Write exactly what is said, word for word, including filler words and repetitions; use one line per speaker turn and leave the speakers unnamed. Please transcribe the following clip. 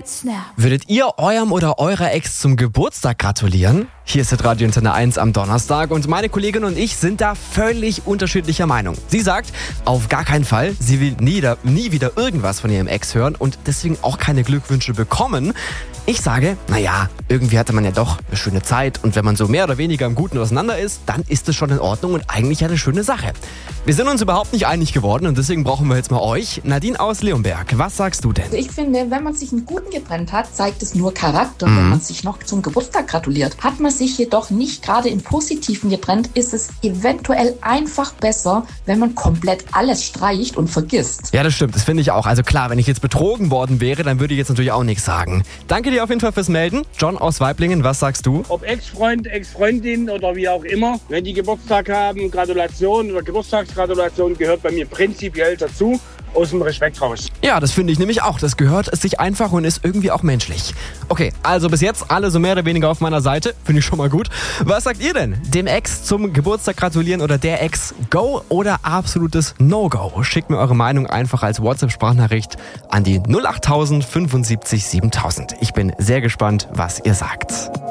Snap.
Würdet ihr eurem oder eurer Ex zum Geburtstag gratulieren? Hier ist das Radio Antenne eins am Donnerstag und meine Kollegin und ich sind da völlig unterschiedlicher Meinung. Sie sagt, auf gar keinen Fall, sie will nie, da, nie wieder irgendwas von ihrem Ex hören und deswegen auch keine Glückwünsche bekommen. Ich sage, naja, irgendwie hatte man ja doch eine schöne Zeit und wenn man so mehr oder weniger im Guten auseinander ist, dann ist es schon in Ordnung und eigentlich eine schöne Sache. Wir sind uns überhaupt nicht einig geworden und deswegen brauchen wir jetzt mal euch. Nadine aus Leonberg, was sagst du denn?
Also ich finde, wenn man sich einen Guten getrennt hat, zeigt es nur Charakter.
Mhm.
Wenn man sich noch zum Geburtstag gratuliert. Hat man sich jedoch nicht gerade im Positiven getrennt, ist es eventuell einfach besser, wenn man komplett alles streicht und vergisst.
Ja, das stimmt, das finde ich auch. Also klar, wenn ich jetzt betrogen worden wäre, dann würde ich jetzt natürlich auch nichts sagen. Danke dir auf jeden Fall fürs Melden. John aus Weiblingen, was sagst du?
Ob Ex-Freund, Ex-Freundin oder wie auch immer, wenn die Geburtstag haben, Gratulation oder Geburtstagsgratulation gehört bei mir prinzipiell dazu, aus dem Respekt raus.
Ja, das finde ich nämlich auch. Das gehört es sich einfach und ist irgendwie auch menschlich. Okay, also bis jetzt alle so mehr oder weniger auf meiner Seite. Finde ich schon mal gut. Was sagt ihr denn? Dem Ex zum Geburtstag gratulieren oder der Ex Go oder absolutes No-Go? Schickt mir eure Meinung einfach als WhatsApp-Sprachnachricht an die null acht null null fünfundsiebzig siebentausend. Ich bin sehr gespannt, was ihr sagt.